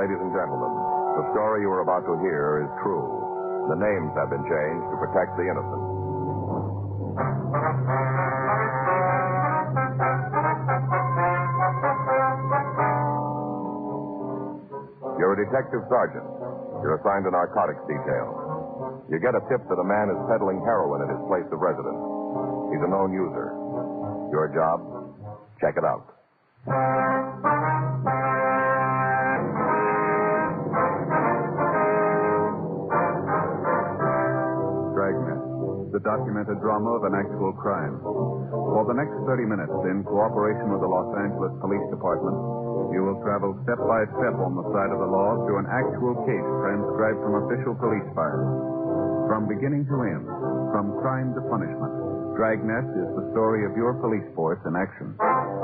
Ladies and gentlemen, the story you are about to hear is true. The names have been changed to protect the innocent. You're a detective sergeant. You're assigned to narcotics detail. You get a tip that a man is peddling heroin at his place of residence. He's a known user. Your job? Check it out. Dragnet, the documented drama of an actual crime. For the next 30 minutes, in cooperation with the Los Angeles Police Department, you will travel step by step on the side of the law through an actual case transcribed from official police files. From beginning to end, from crime to punishment, Dragnet is the story of your police force in action.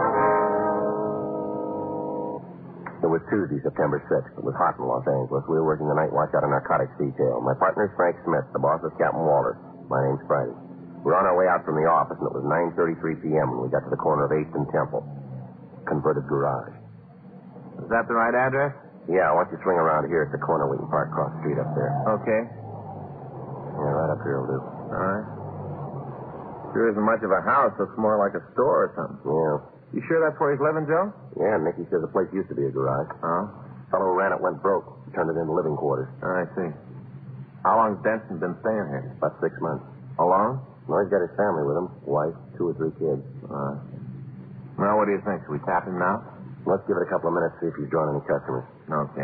It was Tuesday, September 6th. It was hot in Los Angeles. We were working the night watch out of narcotics detail. My partner is Frank Smith. The boss is Captain Walter. My name's Friday. We were on our way out from the office, and it was 9:33 p.m. when we got to the corner of 8th and Temple. Converted garage. Is that the right address? Yeah, why don't you swing around here at the corner? We can park across the street up there. Okay. Yeah, right up here will do. All right. Sure isn't much of a house. Looks more like a store or something. Yeah. You sure that's where he's living, Joe? Yeah, Nicky says the place used to be a garage. Oh? Fellow who ran it went broke. Turned it into living quarters. Oh, I see. How long's Denson been staying here? About 6 months. Alone? Well, he's got his family with him. Wife, 2 or 3 kids. Well, what do you think? Should we tap him now? Let's give it a couple of minutes, see if he's drawn any customers. Okay.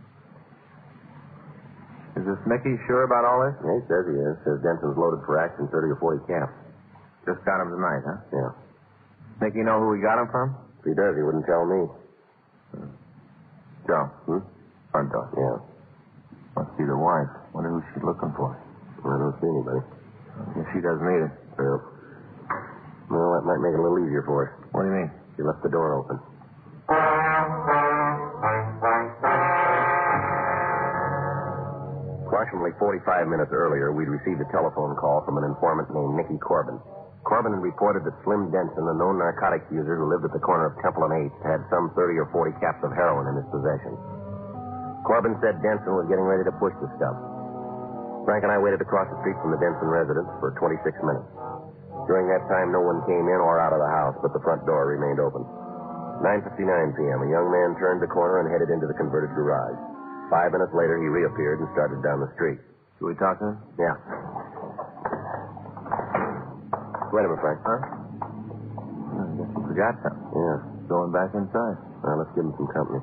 Is this Nicky sure about all this? Yeah, he says he is. Says Denson's loaded for action, 30 or 40 caps. Just got him tonight, huh? Yeah. Nicky know who he got him from? If he does, he wouldn't tell me. Joe. Front door. Yeah. Must be the wife. Wonder who she's looking for. I don't see anybody. Guess she doesn't either. Well, that might make it a little easier for us. What do you mean? She left the door open. Approximately 45 minutes earlier, we'd received a telephone call from an informant named Nicky Corbin. Corbin had reported that Slim Denson, a known narcotics user who lived at the corner of Temple and 8th, had some 30 or 40 caps of heroin in his possession. Corbin said Denson was getting ready to push the stuff. Frank and I waited across the street from the Denson residence for 26 minutes. During that time, no one came in or out of the house, but the front door remained open. 9:59 p.m., a young man turned the corner and headed into the converted garage. 5 minutes later, he reappeared and started down the street. Should we talk to him? Yeah. Wait a minute, Frank. Huh? I guess he forgot something. Yeah. Going back inside. Well, let's give him some company.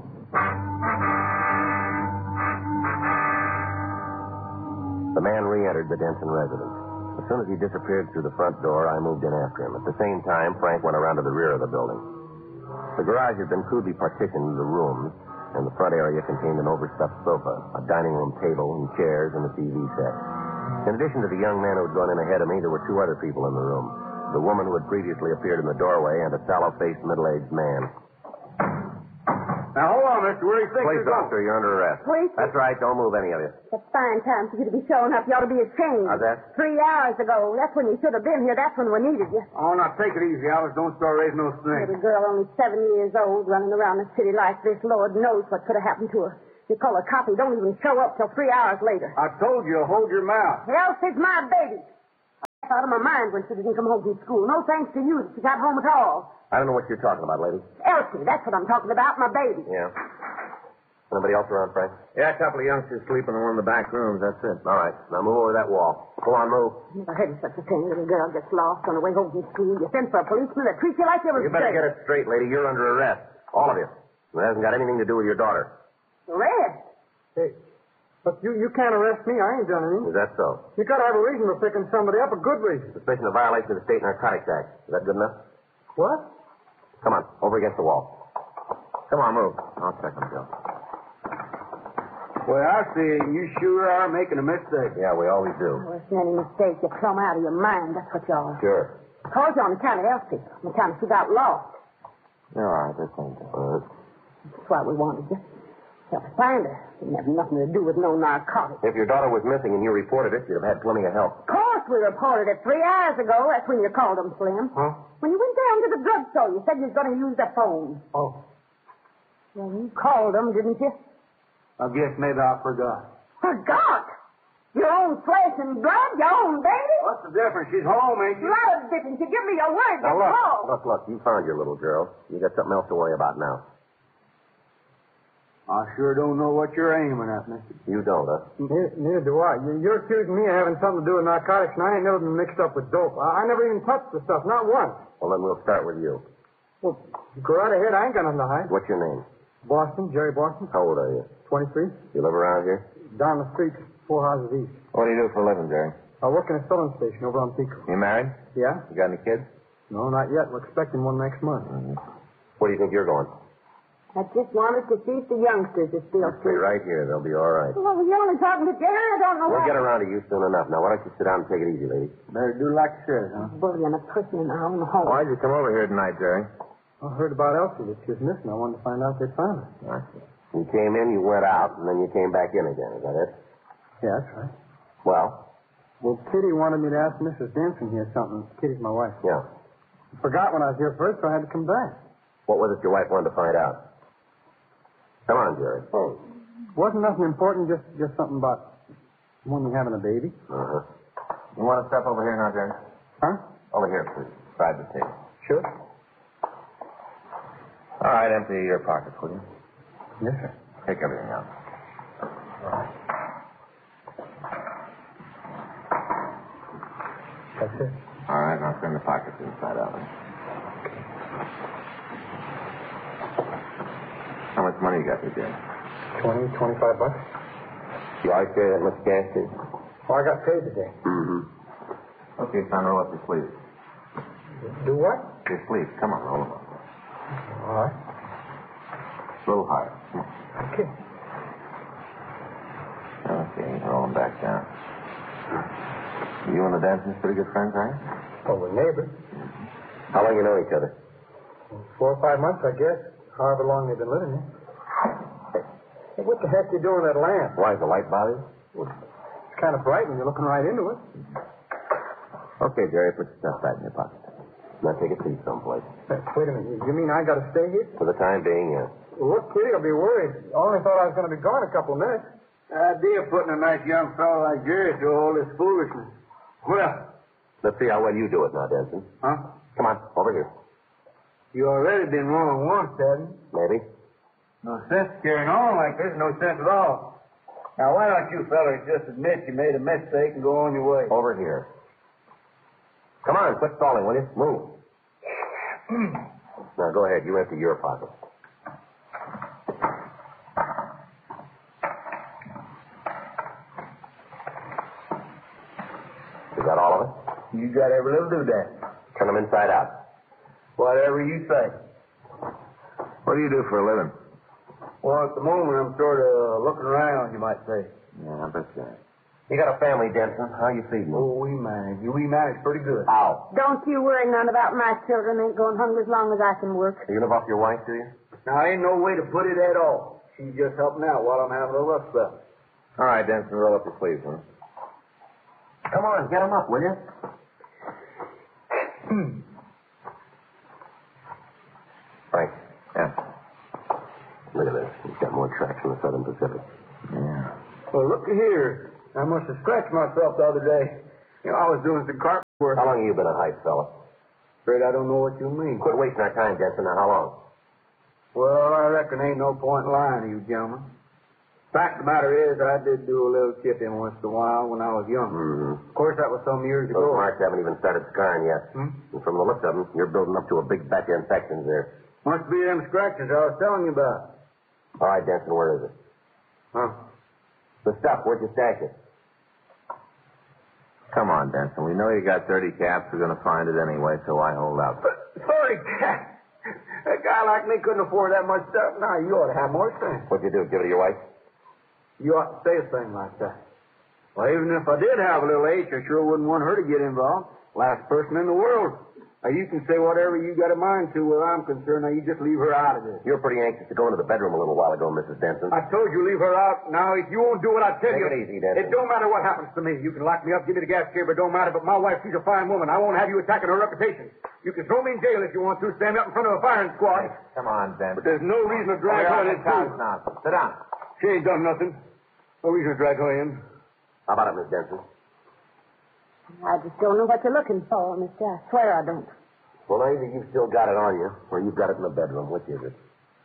The man re-entered the Denson residence. As soon as he disappeared through the front door, I moved in after him. At the same time, Frank went around to the rear of the building. The garage had been crudely partitioned into rooms, and the front area contained an overstuffed sofa, a dining room table, and chairs, and a TV set. In addition to the young man who had gone in ahead of me, there were 2 other people in the room. The woman who had previously appeared in the doorway and a sallow-faced, middle-aged man. Now, hold on, mister. Where do you think Police you're officer, you're under arrest. Police? That's right. Don't move any of you. It's fine time for you to be showing up. You ought to be ashamed. How's that? 3 hours ago. That's when you should have been here. That's when we needed you. Oh, now take it easy, Alice. Don't start raising no string. Little girl, only 7 years old, running around the city like this. Lord knows what could have happened to her. You call a cop, he don't even show up till 3 hours later. I told you, hold your mouth. Elsie's my baby. I out of my mind when she didn't come home from school. No thanks to you that she got home at all. I don't know what you're talking about, lady. Elsie, that's what I'm talking about, my baby. Yeah. Anybody else around, Frank? Yeah, a couple of youngsters sleeping in one of the back rooms. That's it. All right. Now move over that wall. Go on, move. Never heard of such a thing. Little girl gets lost on the way home from school. You send for a policeman that treats you like you were You better get it straight, lady. You're under arrest. All of you. It hasn't got anything to do with your daughter. Arrest? Hey, but you can't arrest me. I ain't done anything. Is that so? You gotta have a reason for picking somebody up, a good reason. Suspicion of violation of the State Narcotics Act. Is that good enough? What? Come on, over against the wall. Come on, move. I'll check him, Joe. Well, I see. You sure are making a mistake. Yeah, we always do. Oh, it's any mistake. You're plumb out of your mind. That's what you are. Sure. I called you on account of Elsie. On account of she got lost. You're all right. This ain't it. That's why we wanted you. Help us find her. Didn't have nothing to do with no narcotics. If your daughter was missing and you reported it, you'd have had plenty of help. Of course we reported it 3 hours ago. That's when you called them, Slim. Huh? When you went down to the drugstore, you said you was going to use the phone. Oh. Well, you called them, didn't you? I guess maybe I forgot. Forgot? Your own flesh and blood, your own baby? What's the difference? She's home, ain't she? A lot of difference. You give me your word. Now, that's all. look. You found your little girl. You got something else to worry about now. I sure don't know what you're aiming at, mister. You don't, huh? Neither do I. You're accusing me of having something to do with narcotics, and I ain't never been mixed up with dope. I never even touched the stuff, not once. Well, then we'll start with you. Well, go right ahead. I ain't got nothing to hide. What's your name? Boston, Jerry Boston, How old are you? 23. You live around here? Down the street, 4 houses east. What do you do for a living, Jerry? I work in a filling station over on Pico. You married? Yeah? You got any kids? No, not yet. We're expecting one next month. Mm-hmm. Where do you think you're going? I just wanted to see if the youngsters are still Stay right here. They'll be all right. Well, you're only talking to Jerry. I don't know We'll what. get around to you soon enough. Now, why don't you sit down and take it easy, lady? Better do like you said, huh? Bullying a person in our own home. Why'd you come over here tonight, Jerry? I heard about Elsie that she was missing. I wanted to find out they found her. I see. You came in, you went out, and then you came back in again. Is that it? Yeah, that's right. Well? Well, Kitty wanted me to ask Mrs. Denson here something. Kitty's my wife. Yeah. I forgot when I was here first, so I had to come back. What was it your wife wanted to find out? Come on, Jerry. Oh, wasn't nothing important, just something about woman having a baby. Uh-huh. You want to step over here now, Jerry? Huh? Over here, please. Beside the table. Sure. All right, empty your pockets, will you? Yes, sir. Take everything out. That's it. All right, now turn the pockets inside out. How much money you got there, Jerry? 20, 25 bucks. You always carry that much cash, too? Oh, I got paid today. Mm-hmm. Okay, son, roll up your sleeves. Do what? Your sleeves. Come on, roll them up. All right. A little higher. Come on. Okay. Okay, roll them back down. You and the Dansons pretty good friends, are you? Well, we're neighbors. How long you know each other? 4 or 5 months, I guess. However long they've been living here. Hey, what the heck you doing with that lamp? Why, is the light bother you? Well, it's kind of bright when you're looking right into it. Okay, Jerry, put your stuff back in your pocket. Now take a seat someplace. Wait a minute. You mean I got to stay here? For the time being, yes. Well, look, Kitty will be worried. I only thought I was going to be gone a couple of minutes. The idea of putting a nice young fellow like Jerry through all this foolishness. Well. Let's see how well you do it now, Denson. Huh? Come on, over here. You already been wrong once, haven't you? Maybe. No sense carrying on like this. No sense at all. Now, why don't you fellas just admit you made a mistake and go on your way? Over here. Come on, quit stalling, will you? Move. Now, go ahead. You empty your pocket. Is that all of it? You got every little doodad. Turn them inside out. Whatever you say. What do you do for a living? Well, at the moment, I'm sort of looking around, you might say. Yeah, I bet you. You got a family, Denson. How you feeding them? Oh, we manage. We manage pretty good. How? Don't you worry none about my children. Ain't going hungry as long as I can work. Do you live off your wife, do you? Now, ain't no way to put it at all. She's just helping out while I'm having a rough spell. All right, Denson, roll up your sleeves, huh? Come on, get them up, will you? Frank. Yeah. Look at this. He's got more tracks in the Southern Pacific. Yeah. Well, look here. I must have scratched myself the other day. You know, I was doing some carpet work. How long have you been a hype fella? Afraid I don't know what you mean. Quit wasting our time, Denson. Now, how long? Well, I reckon ain't no point in lying to you, gentlemen. Fact of the matter is, I did do a little chipping once in a while when I was young. Mm-hmm. Of course, that was some years Those ago. marks haven't even started scarring yet. Hmm? And from the looks of them, you're building up to a big batch of infections there. Must be them scratches I was telling you about. All right, Denson, where is it? Huh? The stuff, where'd you stash it? Come on, Denson. We know you got 30 caps. We're going to find it anyway, so I hold out. But, sorry, Cat. A guy like me couldn't afford that much stuff. Now, you ought to have more sense. What'd you do, give it to your wife? You ought to say a thing like that. Well, even if I did have a little H, I sure wouldn't want her to get involved. Last person in the world. Now, you can say whatever you got a mind to where I'm concerned. Now, you just leave her out of this. You were pretty anxious to go into the bedroom a little while ago, Mrs. Denson. I told you leave her out. Now, if you won't do what I tell Take you... it easy, Denson. It don't matter what happens to me. You can lock me up, give me the gas chamber, it don't matter. But my wife, she's a fine woman. I won't have you attacking her reputation. You can throw me in jail if you want to, stand up in front of a firing squad. Come on, Denson. But there's no reason to drag her in Sit down. She ain't done nothing. No reason to drag her in. How about it, Miss Denson? I just don't know what you're looking for, mister. I swear I don't. Well, either you've still got it on you, or you've got it in the bedroom. Which is it?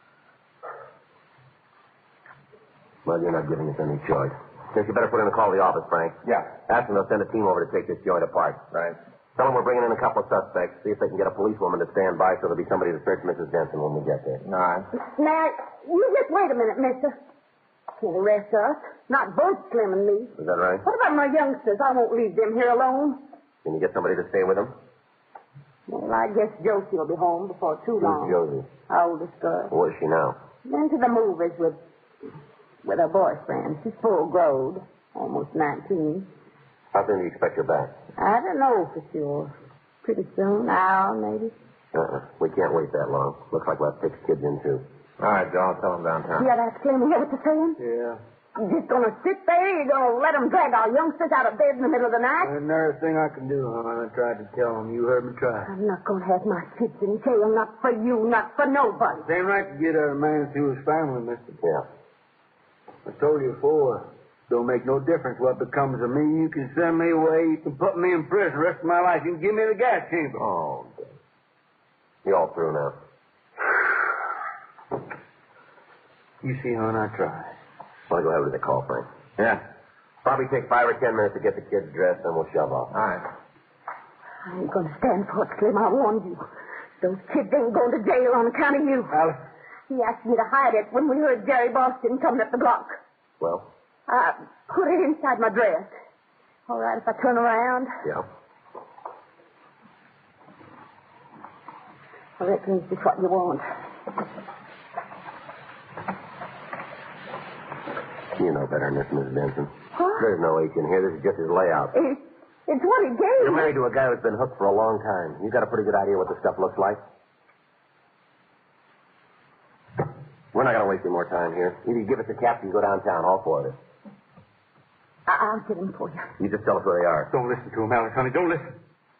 Well, you're not giving us any choice. Guess you better put in a call to the office, Frank. Yeah. Ask them to send a team over to take this joint apart. Right. Tell them we're bringing in a couple of suspects. See if they can get a policewoman to stand by so there'll be somebody to search Mrs. Denson when we get there. All right. Now, you just wait a minute, mister. Can't arrest us. Not both Slim and me. Is that right? What about my youngsters? I won't leave them here alone. Can you get somebody to stay with them? Well, I guess Josie will be home before too long. Who's Josie? Our oldest girl. Where's she now? Went to the movies with her boyfriend. She's full growed, almost 19. How soon do you expect her back? I don't know for sure. Pretty soon, hour maybe. We can't wait that long. Looks like we'll have 6 kids in, too. All right, Joe. I'll tell them downtown. Yeah, that's Slim. You hear what they're saying? Yeah. You just gonna sit there? You're gonna let them drag our youngsters out of bed in the middle of the night? There's another thing I can do, hon. I tried to tell them. You heard me try. I'm not gonna have my kids in jail. Not for you, not for nobody. It ain't right to get at a man through his family, mister. Yeah. I told you before. Don't make no difference what becomes of me. You can send me away. You can put me in prison the rest of my life. You can give me the gas chamber. Oh, you're all through now. You see, hon, I tried. Want to go ahead with the call, Frank? Yeah. Probably take 5 or 10 minutes to get the kids dressed, and we'll shove off. All right. I ain't gonna stand for it, Slim. I warned you. Those kids ain't going to jail on account of you. Alice? He asked me to hide it when we heard Jerry Boston coming up the block. Well? I put it inside my dress. All right if I turn around? Yeah. I reckon it's just what you want. You know better than this, Miss Benson. What? There's no H in here. This is just his layout. It's what he gave You're me. married to a guy who's been hooked for a long time. You got a pretty good idea what the stuff looks like? We're not going to waste any more time here. Either you give us the caps or you go downtown, all 4 of us. I'll get them for you. You just tell us where they are. Don't listen to him, Alice, honey. Don't listen.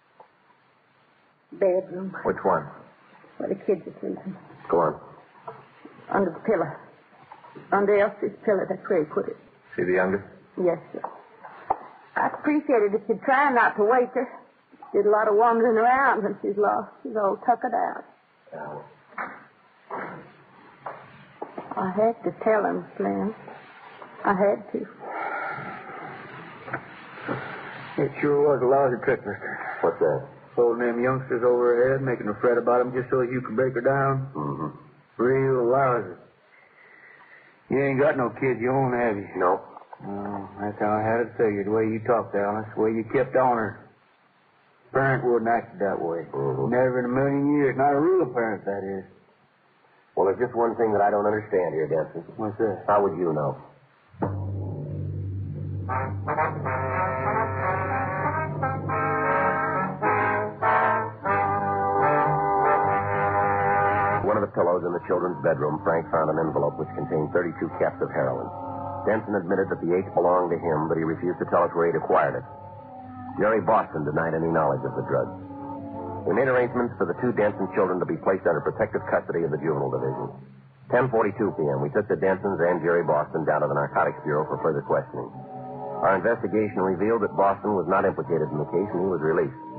Bedroom, Which one? where the kids are sleeping. Go on. Under the pillow. Under Elsie's pillow, that's where he put it. See the youngest? Yes, sir. I'd appreciate it if you'd try not to wake her. She did a lot of wandering around when she's lost. She's all tuckered out. I had to tell him, Slim. I had to. It sure was a lousy trick, mister. What's that? Holding them youngsters over her head, making her fret about them just so you can break her down. Mm-hmm. Real lousy. You ain't got no kids, you won't have you. No. Oh, that's how I had it figured. The way you talked, Alice. The way you kept on her. Parent wouldn't act that way. Mhm. Never in a million years. Not a real parent, that is. Well, there's just one thing that I don't understand here, Denson. What's that? How would you know? One of the pillows in the children's bedroom, Frank found an envelope which contained 32 caps of heroin. Denson admitted that the 8 belonged to him, but he refused to tell us where he'd acquired it. Jerry Boston denied any knowledge of the drugs. We made arrangements for the 2 Denson children to be placed under protective custody of the Juvenile Division. 10:42 p.m., we took the Densons and Jerry Boston down to the Narcotics Bureau for further questioning. Our investigation revealed that Boston was not implicated in the case, and he was released.